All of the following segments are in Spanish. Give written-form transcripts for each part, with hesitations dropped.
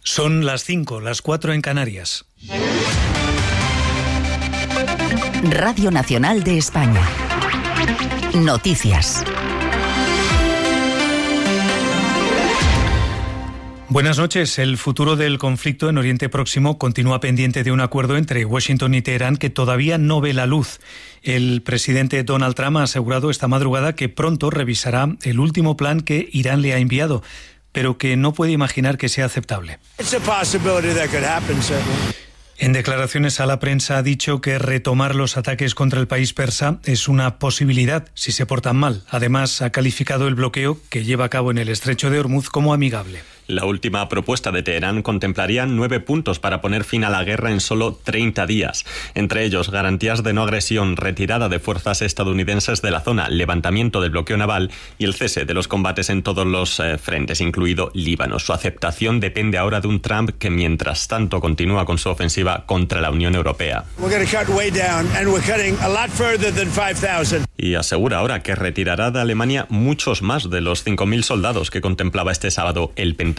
Son las 5, las 4 en Canarias. Radio Nacional de España. Noticias. Buenas noches. El futuro del conflicto en Oriente Próximo continúa pendiente de un acuerdo entre Washington y Teherán que todavía no ve la luz. El presidente Donald Trump ha asegurado esta madrugada que pronto revisará el último plan que Irán le ha enviado, pero que no puede imaginar que sea aceptable. En declaraciones a la prensa ha dicho que retomar los ataques contra el país persa es una posibilidad si se portan mal. Además, ha calificado el bloqueo que lleva a cabo en el estrecho de Hormuz como amigable. La última propuesta de Teherán contemplaría 9 puntos para poner fin a la guerra en solo 30 días. Entre ellos, garantías de no agresión, retirada de fuerzas estadounidenses de la zona, levantamiento del bloqueo naval y el cese de los combates en todos los frentes, incluido Líbano. Su aceptación depende ahora de un Trump que, mientras tanto, continúa con su ofensiva contra la Unión Europea. Y asegura ahora que retirará de Alemania muchos más de los 5.000 soldados que contemplaba este sábado el Pentágono.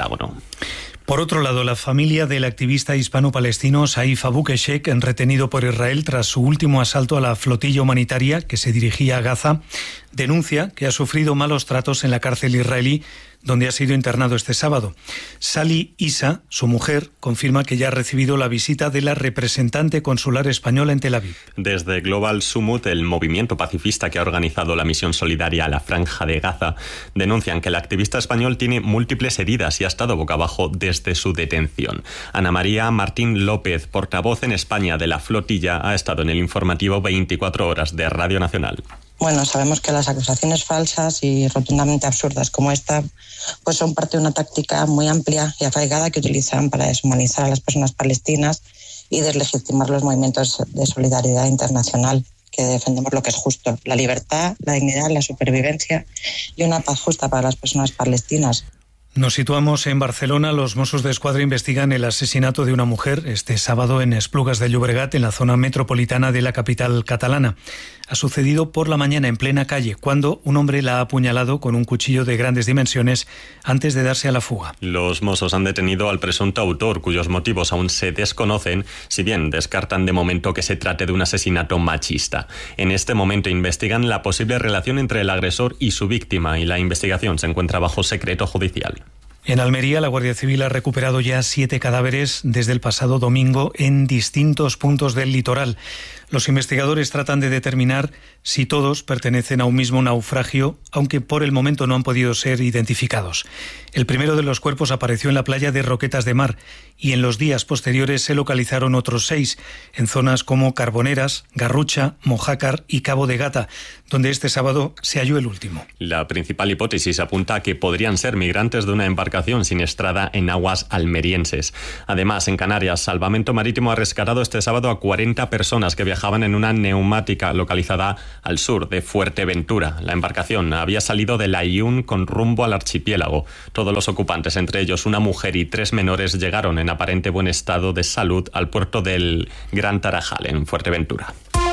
Por otro lado, la familia del activista hispano-palestino Saif Abu Keshek, retenido por Israel tras su último asalto a la flotilla humanitaria que se dirigía a Gaza, denuncia que ha sufrido malos tratos en la cárcel israelí, donde ha sido internado este sábado. Sally Issa, su mujer, confirma que ya ha recibido la visita de la representante consular española en Tel Aviv. Desde Global Summit, el movimiento pacifista que ha organizado la misión solidaria a la Franja de Gaza, denuncian que el activista español tiene múltiples heridas y ha estado boca abajo desde su detención. Ana María Martín López, portavoz en España de la flotilla, ha estado en el informativo 24 horas de Radio Nacional. Bueno, sabemos que las acusaciones falsas y rotundamente absurdas como esta pues son parte de una táctica muy amplia y arraigada que utilizan para deshumanizar a las personas palestinas y deslegitimar los movimientos de solidaridad internacional que defendemos lo que es justo, la libertad, la dignidad, la supervivencia y una paz justa para las personas palestinas. Nos situamos en Barcelona. Los Mossos d'Esquadra investigan el asesinato de una mujer este sábado en Esplugas de Llobregat, en la zona metropolitana de la capital catalana. Ha sucedido por la mañana en plena calle, cuando un hombre la ha apuñalado con un cuchillo de grandes dimensiones antes de darse a la fuga. Los Mossos han detenido al presunto autor, cuyos motivos aún se desconocen, si bien descartan de momento que se trate de un asesinato machista. En este momento investigan la posible relación entre el agresor y su víctima, y la investigación se encuentra bajo secreto judicial. En Almería, la Guardia Civil ha recuperado ya 7 cadáveres desde el pasado domingo en distintos puntos del litoral. Los investigadores tratan de determinar si todos pertenecen a un mismo naufragio, aunque por el momento no han podido ser identificados. El primero de los cuerpos apareció en la playa de Roquetas de Mar y en los días posteriores se localizaron otros 6 en zonas como Carboneras, Garrucha, Mojácar y Cabo de Gata, donde este sábado se halló el último. La principal hipótesis apunta a que podrían ser migrantes de una embarcación siniestrada en aguas almerienses. Además, en Canarias, Salvamento Marítimo ha rescatado este sábado a 40 personas que viajaban en una neumática localizada al sur de Fuerteventura. La embarcación había salido de La Iun con rumbo al archipiélago. Todos los ocupantes, entre ellos una mujer y 3 menores, llegaron en aparente buen estado de salud al puerto del Gran Tarajal, en Fuerteventura.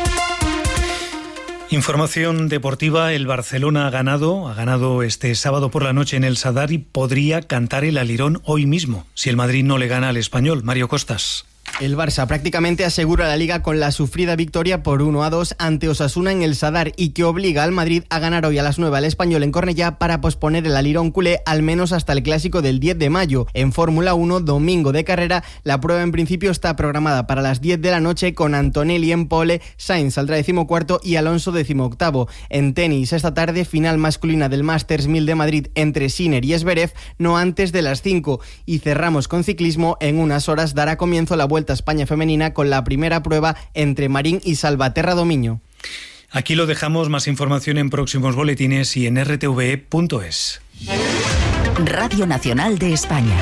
Información deportiva. El Barcelona ha ganado este sábado por la noche en el Sadar y podría cantar el alirón hoy mismo si el Madrid no le gana al Español. Mario Costas. El Barça prácticamente asegura la Liga con la sufrida victoria por 1-2 ante Osasuna en el Sadar y que obliga al Madrid a ganar hoy a las 9 al Español en Cornellá para posponer el alirón culé al menos hasta el Clásico del 10 de mayo. En Fórmula 1, domingo de carrera, la prueba en principio está programada para las 10 de la noche con Antonelli en pole, Sainz saldrá 14º y Alonso 18º. En tenis, esta tarde, final masculina del Masters 1000 de Madrid entre Sinner y Zverev, no antes de las 5. Y cerramos con ciclismo. En unas horas dará comienzo la Vuelta a España femenina con la primera prueba entre Marín y Salvaterra Domiño. Aquí lo dejamos. Más información en próximos boletines y en rtve.es. Radio Nacional de España.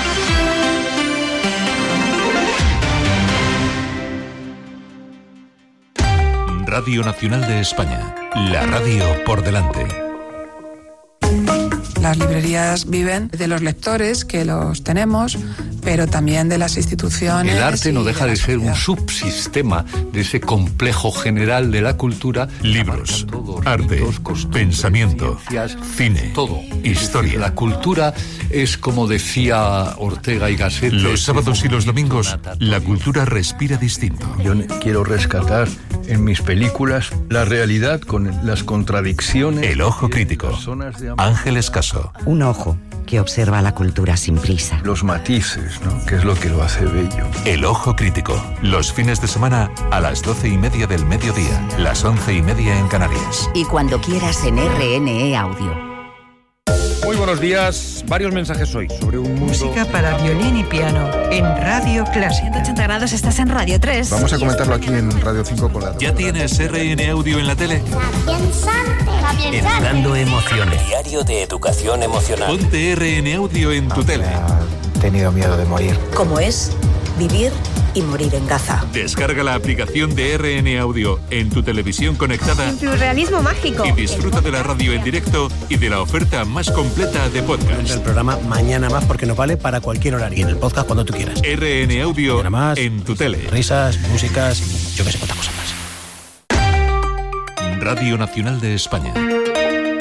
Radio Nacional de España. La radio por delante. Las librerías viven de los lectores, que los tenemos, pero también de las instituciones. El arte no deja de ser un subsistema de ese complejo general de la cultura. Libros, arte, pensamiento, cine, todo, historia. La cultura es, como decía Ortega y Gasset, los sábados y los domingos, la cultura respira distinto. Yo quiero rescatar en mis películas la realidad con las contradicciones. El ojo crítico. Ángel Escaso. Un ojo que observa la cultura sin prisa. Los matices, ¿no? Que es lo que lo hace bello. El ojo crítico. Los fines de semana a las 12:30 del mediodía, las 11:30 en Canarias. Y cuando quieras en RNE Audio. Muy buenos días. Varios mensajes hoy sobre un mundo... Música para violín y piano en Radio Clásica. 180 grados, estás en Radio 3. Vamos a comentarlo aquí en Radio 5 con la... ¿Ya tienes RN Audio en la tele? Entrando emociones. Diario de educación emocional. Ponte RN Audio en tu tele. He tenido miedo de morir. ¿Cómo es vivir y morir en Gaza? Descarga la aplicación de RN Audio en tu televisión conectada. En tu realismo mágico. Y disfruta de la radio en directo y de la oferta más completa de podcast. El programa Mañana Más porque nos vale para cualquier horario. Y en el podcast cuando tú quieras. RN Audio más, en tu tele. Risas, músicas y yo que sé cuántas cosas más. Radio Nacional de España.